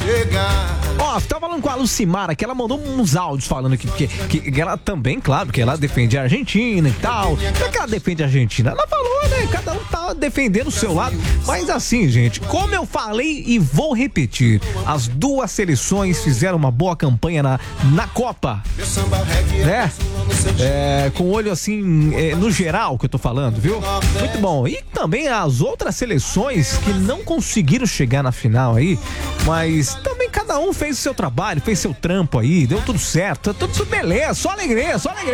Ó, tava falando com a Lucimara, que ela mandou uns áudios falando que ela também, claro, que ela defende a Argentina e tal. Não é que ela defende a Argentina, ela falou, né? Cada um tá defendendo o seu lado. Mas assim, gente, como eu falei e vou repetir, as duas seleções fizeram uma boa campanha na Copa, né? Com olho assim, no geral que eu tô falando, viu? Muito bom. E também as outras seleções que não conseguiram chegar na final aí, mas também cada um fez o seu trabalho, fez seu trampo aí, deu tudo certo, tá tudo beleza, só alegria.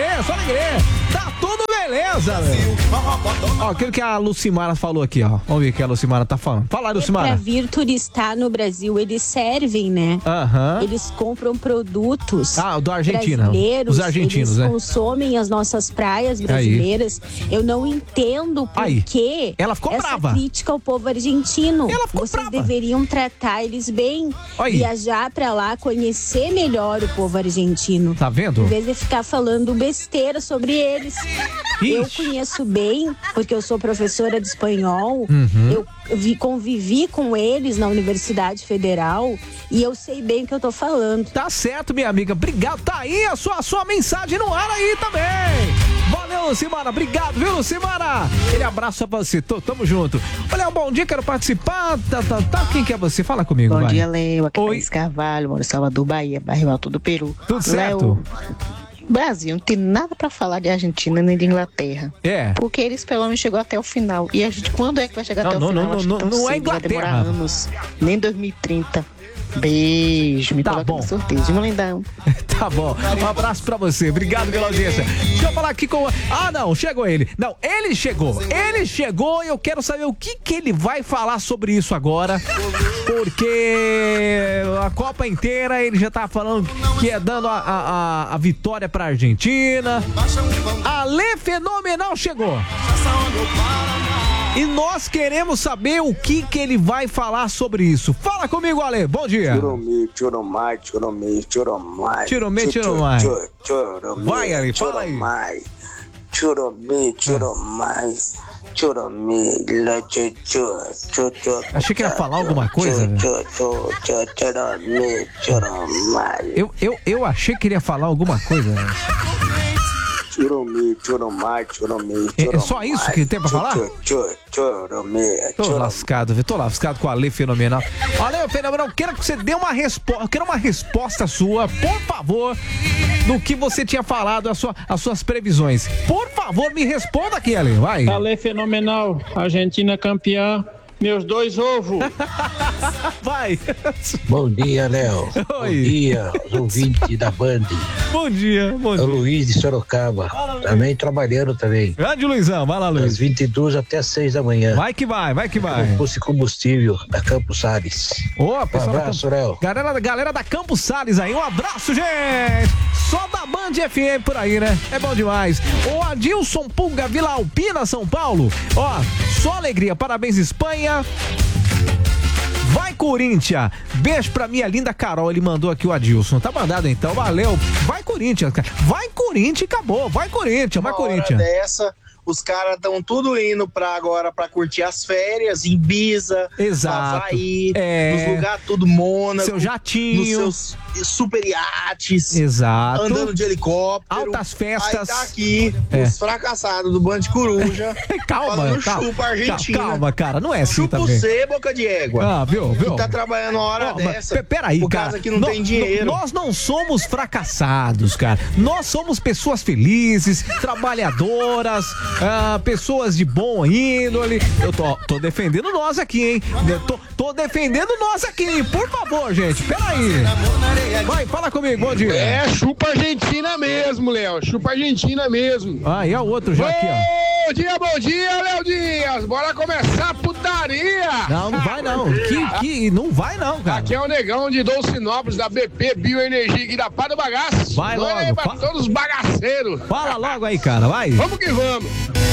Tá tudo beleza, velho. Ó, aquilo que a Lucimara falou aqui, ó. Vamos ver o que a Lucimara tá falando. Fala, Lucimara. Pra vir turistar no Brasil, eles servem, né? Eles compram produtos do Argentina. Brasileiros. Os argentinos, eles consomem as nossas praias brasileiras. Aí. Eu não entendo por que ela ficou brava. Crítica ao povo argentino. Ela ficou Vocês brava. deveriam tratar eles bem. Viajar pra lá, conhecer melhor o povo argentino. Tá vendo? Em vez de ficar falando besteira sobre eles. Eu conheço bem, porque eu sou professora de espanhol. Eu convivi com eles na Universidade Federal e eu sei bem o que eu tô falando. Tá certo, minha amiga. Obrigado. Tá aí a sua mensagem no ar aí também. Valeu, Lucimara. Obrigado, viu, Lucimara? Aquele abraço pra você. Tamo junto. Olha, um bom dia, quero participar. Tá. Quem que é você? Fala comigo, Bom dia, Léo. Aqui é Thaís Carvalho, moro em Salvador, Bahia, bairro Alto do Peru. Tudo certo? Brasil não tem nada pra falar de Argentina nem de Inglaterra. Porque eles pelo menos chegou até o final. E a gente, quando é que vai chegar até o final? Não é Inglaterra. Vai demorar anos. Nem 2030. Beijo, me coloca no sorteio de um lindão. Tá bom, um abraço pra você, obrigado pela audiência. Deixa eu falar aqui com... não, chegou ele. Não, ele chegou e eu quero saber o que ele vai falar sobre isso agora, porque a Copa inteira ele já tá falando que é dando a vitória pra Argentina. Ale Fenomenal chegou. E nós queremos saber o que ele vai falar sobre isso. Fala comigo, Ale. Bom dia. Choromai. Vai, Ale, fala aí. Choromai. Achei que ia falar alguma coisa, velho. Eu achei que ele ia falar alguma coisa, velho. É só isso que tem pra falar? Tô lascado com a Ale Fenomenal. Ale Fenomenal, quero que você dê uma resposta. Eu quero uma resposta sua, por favor, do que você tinha falado, as suas previsões. Por favor, me responda aqui, Ale. Vai. Ale Fenomenal, Argentina campeã. Meus 2 ovos. Vai. Bom dia, Léo. Bom dia, os ouvintes da Band. Bom dia. É o Luiz de Sorocaba. Também trabalhando também. Grande Luizão, vai lá, Luiz. Das 22 até 6 da manhã. Vai que vai. Posto combustível da Campos Salles. Um abraço, Léo. Galera da Campos Salles aí, um abraço, gente. Só da Band FM por aí, né? É bom demais. O Adilson Pulga, Vila Alpina, São Paulo. Ó, só alegria. Parabéns, Espanha. Vai, Corinthians! Beijo pra minha linda Carol, ele mandou aqui o Adilson. Tá mandado então, valeu. Vai, Corinthians, cara. Vai, Corinthians, acabou. Vai, Corinthians, vai, Corinthians. Dessa, os caras estão tudo indo agora pra curtir as férias, em Ibiza, Havaí, nos lugares tudo Mônaco. Seu jatinho. Nos seus super iates. Exato. Andando de helicóptero. Altas festas. Aí tá aqui, os fracassados do Band Coruja. Calma. Chupa Argentina. Calma, cara, não é assim chupa também. Você, boca de égua. Viu? Que tá trabalhando uma hora dessa. Peraí, por cara. causa que não tem dinheiro. Nós não somos fracassados, cara. Nós somos pessoas felizes, trabalhadoras, pessoas de bom índole. Eu tô defendendo nós aqui, hein? Tô defendendo nós aqui, hein? Por favor, gente, peraí. Vai, fala comigo, bom dia. Chupa Argentina mesmo, Léo. Chupa Argentina mesmo. E é o outro já aqui, ó. Bom dia, Léo Dias. Bora começar a putaria. Não vai não. Não vai não, cara. Aqui é o Negão de Dolcinópolis, da BP Bioenergia e da Pá do Bagaço. Vai logo. Aí pra todos os bagaceiros. Fala logo aí, cara, vai. Vamos que vamos.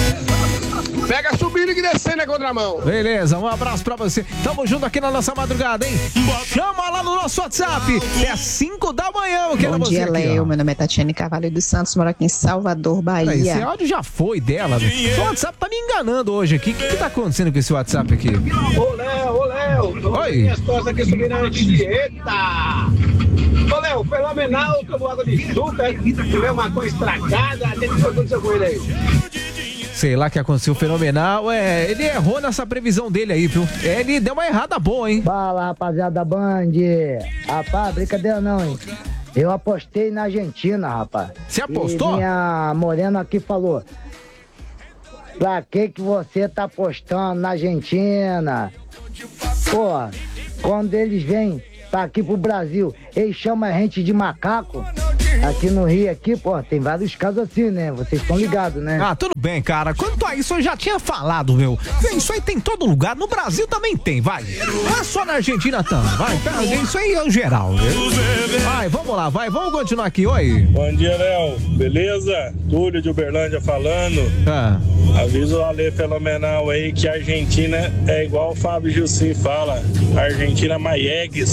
Pega subindo e descendo na contramão. Beleza, um abraço pra você. Tamo junto aqui na nossa madrugada, hein? Chama lá no nosso WhatsApp. É 5 da manhã. Eu quero Bom dia, aqui, Léo. Meu nome é Tatiane Carvalho dos Santos, moro aqui em Salvador, Bahia. Esse áudio já foi dela. O WhatsApp tá me enganando hoje aqui. O que tá acontecendo com esse WhatsApp aqui? Ô, Léo. Oi. Minhas costas aqui subindo a dieta. Ô, Léo, fenomenal. Tomou água de açúcar. Comeu uma coisa estragada. O que aconteceu com ele aí? Sei lá o que aconteceu, fenomenal. Ele errou nessa previsão dele aí, viu? Ele deu uma errada boa, hein? Fala, rapaziada da Band. Rapaz, brincadeira não, hein? Eu apostei na Argentina, rapaz. Você apostou? E minha morena aqui falou: pra que você tá apostando na Argentina? Pô, quando eles vêm pra aqui pro Brasil, eles chamam a gente de macaco. Aqui no Rio, aqui, pô, tem vários casos assim, né? Vocês estão ligados, né? Ah, tudo bem, cara. Quanto a isso, eu já tinha falado, meu. Isso aí tem em todo lugar. No Brasil também tem, vai. Não é só na Argentina também, vai. Isso aí é o geral, viu? Vai, vamos lá, vai. Vamos continuar aqui, oi. Bom dia, Léo. Beleza? Túlio de Uberlândia falando. Avisa o Ale Fenomenal aí que a Argentina é igual o Fábio Jussi fala. Argentina Maiegues.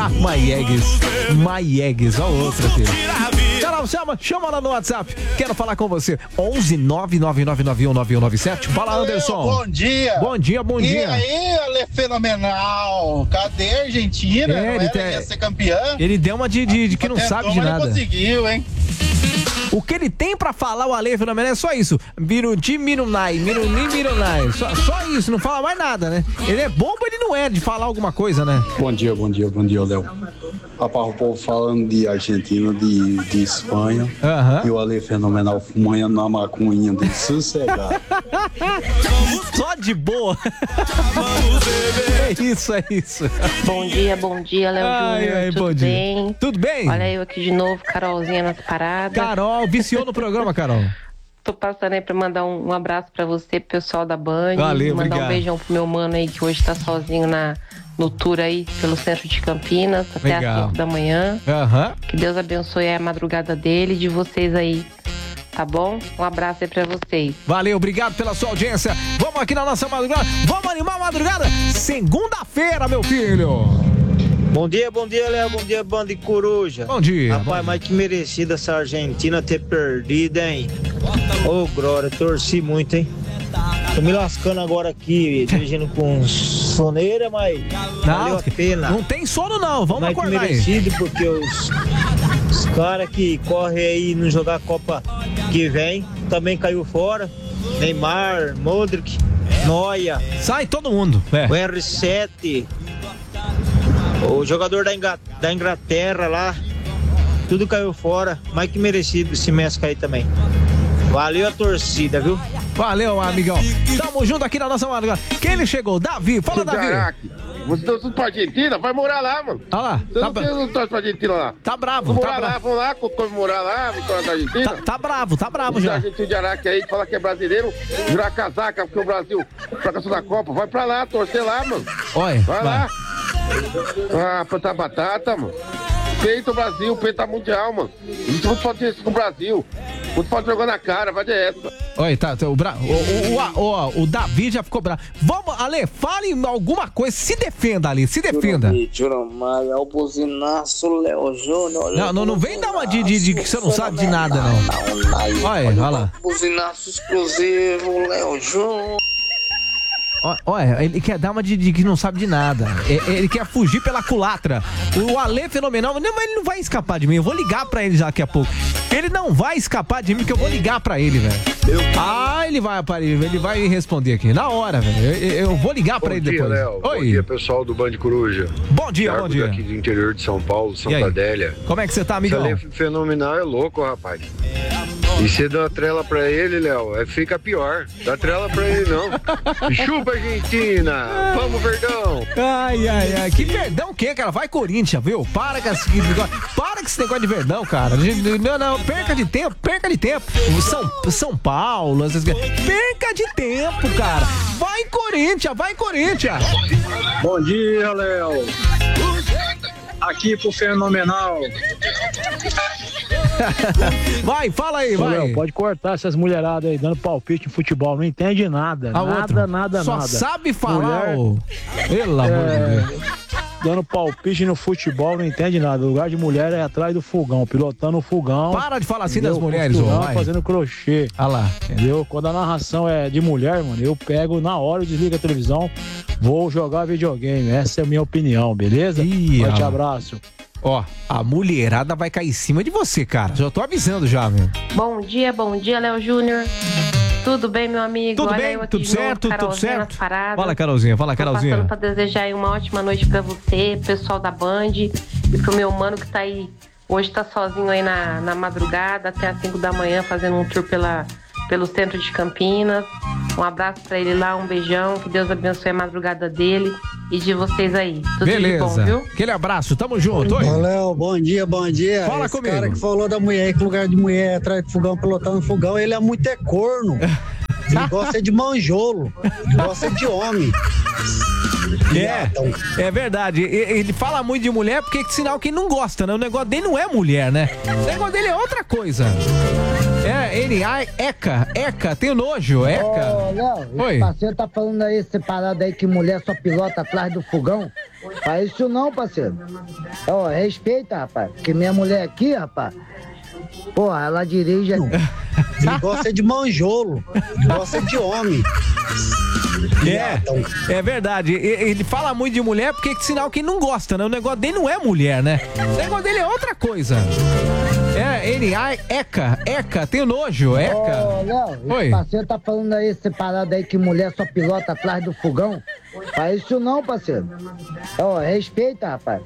Maiegues, ó outro aqui. Carol, chama lá no WhatsApp. Quero falar com você. 11 999919197. Fala, Anderson. Bom dia. Bom dia. E aí, Ale Fenomenal? Cadê a Argentina? Ia ser campeã? Ele deu uma de que não sabe de nada. Ele conseguiu, hein? O que ele tem pra falar, o Ale Fenomenal, é só isso. Miruti, Mirunai. Só isso, não fala mais nada, né? Ele é bom, mas ele não é de falar alguma coisa, né? Bom dia, Léo. Rapaz, o povo falando de Argentina, de Espanha. E o Ale Fenomenal fumando na maconha de sossegado. Só de boa. É isso. Bom dia, Léo Júnior. Tudo bem? Tudo bem? Olha eu aqui de novo, Carolzinha nas paradas. Carol, viciou no programa, Carol. Tô passando aí pra mandar um abraço pra você, pro pessoal da Band. Valeu, mandar obrigado. Um beijão pro meu mano aí, que hoje tá sozinho no tour aí pelo centro de Campinas, até às 5 da manhã. Que Deus abençoe a madrugada dele e de vocês aí. Tá bom? Um abraço aí pra vocês. Valeu, obrigado pela sua audiência. Vamos aqui na nossa madrugada. Vamos animar a madrugada. Segunda-feira, meu filho. Bom dia, Léo. Bom dia, Band de Coruja. Bom dia. Rapaz, mas que merecida essa Argentina ter perdido, hein? Ô, glória, torci muito, hein? Tô me lascando agora aqui, dirigindo com soneira, mas valeu a pena. Não tem sono, não. Vamos mas acordar que merecido, aí. Porque os caras que correm aí não jogar a Copa que vem, também caiu fora. Neymar, Modric, Neuer. Sai todo mundo. O R7. O jogador da Inglaterra lá, tudo caiu fora, mas que merecido esse Messi aí também. Valeu a torcida, viu? Valeu, amigão. Tamo junto aqui na nossa madrugada. Quem ele chegou? Davi, fala, Davi. Caraca, você torce pra Argentina? Vai morar lá, mano. Olha lá. Você não torce pra Argentina lá? Tá bravo, Vamos lá comemorar lá, a vitória da Argentina. Tá bravo já. A Argentina de Araque aí, fala que é brasileiro, virar casaca, porque o Brasil fracassou na Copa. Vai pra lá, torcer lá, mano. Olha, vai lá. Plantar batata, mano. Peita o Brasil, peita mundial, mano. A gente não pode ter isso com o Brasil. Muito pode jogar na cara, vai de essa. Oi, tá, o Davi já ficou bravo. Vamos, Ale, fale alguma coisa. Se defenda, Ale, se defenda. É o buzinaço, Léo Júnior. Não vem dar uma de que você não sabe de nada, não. Olha lá. Buzinaço exclusivo, Léo Júnior. Olha, ele quer dar uma de que não sabe de nada. Ele quer fugir pela culatra. O Ale Fenomenal, mas ele não vai escapar de mim. Eu vou ligar pra ele daqui a pouco. Ele não vai escapar de mim, porque eu vou ligar pra ele, velho. Ele vai me responder aqui na hora, velho. Eu vou ligar pra ele depois. Léo. Bom dia, pessoal do Band Coruja. Bom dia. Aqui do interior de São Paulo, Santa Adélia. Como é que você tá, amigão? Esse Ale Fenomenal é louco, rapaz. E você dá trela pra ele, Léo, fica pior. Dá trela pra ele, não. Chupa, Argentina! Vamos, Verdão! Ai. Que Verdão o quê, cara? Vai, Corinthians, viu? Para com esse negócio de Verdão, cara. Não, perca de tempo. São Paulo, perca de tempo, cara. Vai, Corinthians! Bom dia, Léo. Aqui pro Fenomenal. Vai, fala aí, vai. Léo, pode cortar essas mulheradas aí, dando palpite em futebol. Não entende nada. Nada. Só sabe falar, Pelo amor de Deus. dando palpite no futebol, não entende nada. O lugar de mulher é atrás do fogão, pilotando o fogão. Para de falar assim das mulheres, ô. Fazendo crochê. Ah lá. Entendeu? Quando a narração é de mulher, mano, eu pego na hora, eu desligo a televisão, vou jogar videogame. Essa é a minha opinião, beleza? Forte abraço. Ó, a mulherada vai cair em cima de você, cara. Já tô avisando já, meu. Bom dia, Léo Júnior. Tudo bem, meu amigo? Tudo bem, tudo certo, tudo certo. Fala, Carolzinha, Tô passando pra desejar aí uma ótima noite pra você, pessoal da Band, e pro meu mano que tá aí, hoje tá sozinho aí na madrugada, até às 5 da manhã, fazendo um tour pelo centro de Campinas. Um abraço pra ele lá, um beijão, que Deus abençoe a madrugada dele e de vocês aí. Tudo de bom, viu? Aquele abraço, tamo junto. Oi. Léo, bom dia. Fala comigo. Esse cara que falou da mulher, que lugar de mulher atrás do fogão, pilotando fogão, ele é muito corno. Ele gosta de manjolo, ele gosta de homem. É verdade. Ele fala muito de mulher porque é sinal que ele não gosta, né? O negócio dele não é mulher, né? O negócio dele é outra coisa. Eca, tenho nojo, Eca. Ô, Léo, esse parceiro tá falando aí, separado aí, que mulher só pilota atrás do fogão. Faz isso não, parceiro. Ó, respeita, rapaz, porque minha mulher aqui, rapaz, porra, ela dirige. Ele gosta de manjolo, ele gosta de homem. É verdade. Ele fala muito de mulher porque é sinal que ele não gosta, né? O negócio dele não é mulher, né? O negócio dele é outra coisa. Eca, tenho nojo, Eca. Ô, Léo, esse parceiro tá falando aí, separado aí, que mulher só pilota atrás do fogão. Faz isso não, parceiro. Ó, respeita, rapaz,